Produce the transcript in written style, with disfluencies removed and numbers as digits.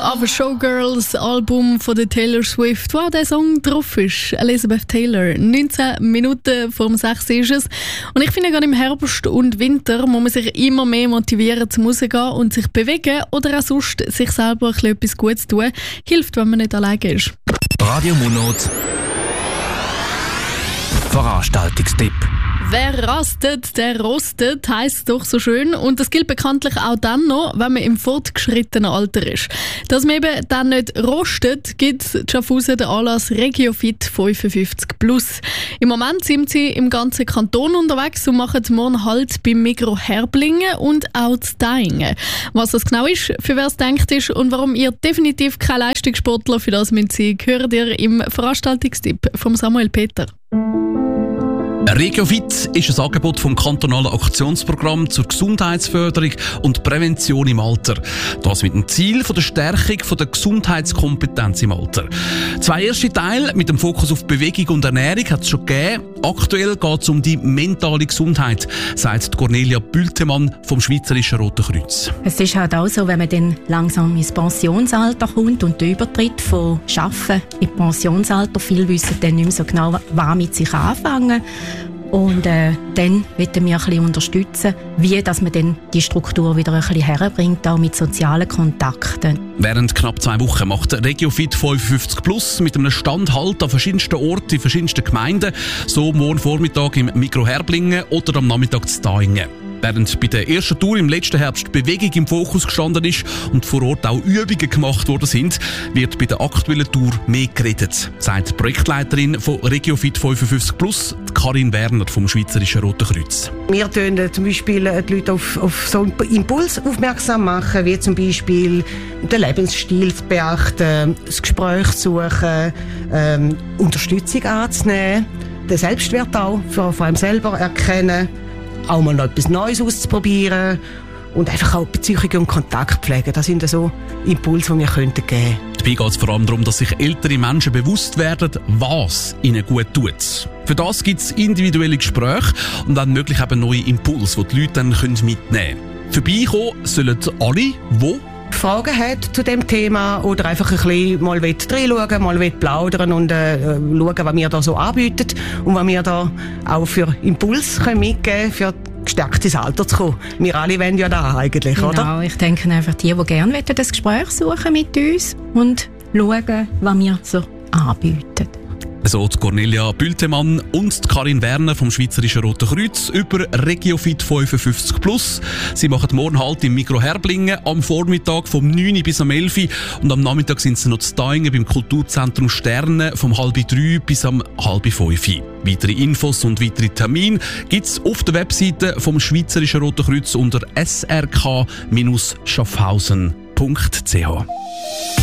auf dem Showgirls-Album von der Taylor Swift, wo auch der Song drauf ist. Elizabeth Taylor. 19 Minuten vor dem 6 ist es. Und ich finde, gerade im Herbst und Winter muss man sich immer mehr motivieren, zum rausgehen und sich bewegen oder auch sonst sich selber etwas Gutes tun. Hilft, wenn man nicht alleine ist. Radio Monat Veranstaltungstipp. Wer rastet, der rostet, heisst doch so schön. Und das gilt bekanntlich auch dann noch, wenn man im fortgeschrittenen Alter ist. Dass man eben dann nicht rostet, gibt Schaffhausen den Anlass RegioFit 55+. Im Moment sind sie im ganzen Kanton unterwegs und machen morgen Halt beim Migros Herblingen und auch zu Daingen. Was das genau ist, für wer es denkt ist und warum ihr definitiv kein Leistungssportler für das müsst sein, hört ihr im Veranstaltungstipp von Samuel Peter. RegioFit ist ein Angebot vom kantonalen Aktionsprogramm zur Gesundheitsförderung und Prävention im Alter. Das mit dem Ziel der Stärkung der Gesundheitskompetenz im Alter. 2 erste Teile mit dem Fokus auf Bewegung und Ernährung hat es schon gegeben. Aktuell geht es um die mentale Gesundheit, sagt Cornelia Bültemann vom Schweizerischen Roten Kreuz. Es ist halt auch so, wenn man dann langsam ins Pensionsalter kommt und der Übertritt von Arbeiten in Pensionsalter, viele wissen dann nicht mehr so genau, was mit sich anfangen. Und dann wollen wir ein bisschen unterstützen, wie dass man dann die Struktur wieder ein bisschen herbringt, auch mit sozialen Kontakten. Während knapp 2 Wochen macht RegioFit 55+ mit einem Stand Halt an verschiedensten Orten, in verschiedensten Gemeinden, so morgen Vormittag im Migros Herblingen oder am Nachmittag zu Daingen. Während bei der ersten Tour im letzten Herbst Bewegung im Fokus gestanden ist und vor Ort auch Übungen gemacht worden sind, wird bei der aktuellen Tour mehr geredet, sagt die Projektleiterin von RegioFit 55+, Karin Werner vom Schweizerischen Roten Kreuz. Wir tun zum Beispiel die Leute auf so einen Impuls aufmerksam machen, wie zum Beispiel den Lebensstil zu beachten, das Gespräch zu suchen, Unterstützung anzunehmen, den Selbstwert auch für einem selber erkennen, auch mal noch etwas Neues auszuprobieren und einfach auch Beziehungen und Kontakt pflegen. Das sind so Impulse, die wir geben könnten. Dabei geht es vor allem darum, dass sich ältere Menschen bewusst werden, was ihnen gut tut. Für das gibt es individuelle Gespräche und dann möglich eben neue Impulse, die die Leute dann mitnehmen können. Vorbeikommen sollen alle, die Fragen hat zu dem Thema oder einfach ein bisschen mal reinschauen, mal plaudern und schauen, was wir da so anbieten und was wir da auch für Impuls mitgeben können, für gestärkt ins Alter zu kommen. Wir alle wollen ja da eigentlich, genau, oder? Genau, ich denke einfach die gerne das Gespräch suchen mit uns und schauen, was wir so anbieten. So die Cornelia Bültemann und die Karin Werner vom Schweizerischen Roten Kreuz über RegioFit 55+. Sie machen morgen Halt im Migros Herblingen am Vormittag vom 9 bis am 11 und am Nachmittag sind sie noch zu Daingen beim Kulturzentrum Sterne vom 2:30 bis am 4:30. Weitere Infos und weitere Termine gibt es auf der Webseite vom Schweizerischen Roten Kreuz unter srk-schaffhausen.ch.